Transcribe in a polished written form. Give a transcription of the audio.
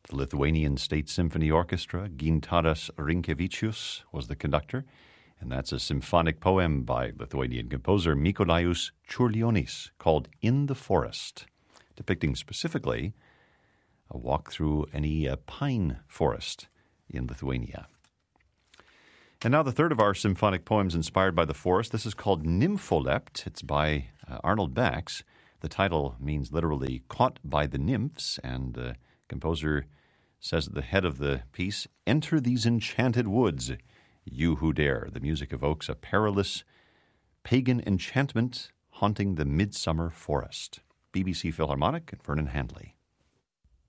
The Lithuanian State Symphony Orchestra, Gintaras Rinkevičius, was the conductor, and that's a symphonic poem by Lithuanian composer Mykolaius Čiurlionis called In the Forest, depicting specifically a walk through any pine forest in Lithuania. And now the third of our symphonic poems inspired by the forest. This is called Nympholept. It's by Arnold Bax. The title means literally caught by the nymphs, and the composer says at the head of the piece, "Enter these enchanted woods, you who dare." The music evokes a perilous pagan enchantment haunting the midsummer forest. BBC Philharmonic and Vernon Handley.